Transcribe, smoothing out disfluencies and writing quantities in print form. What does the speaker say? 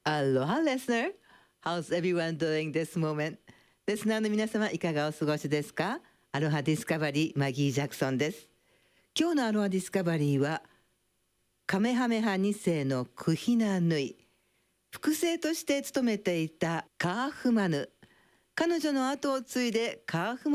Aloha, listener. How's everyone doing this moment? リスナーの皆様、いかがお過ごしですか？アロハディスカバリー、マギー・ジャクソンです。今日のアロハディスカバリーは、カメハメハ2世のクヒナヌイ、複製として務めていたカーフマヌ、彼女の後を継いでカーフ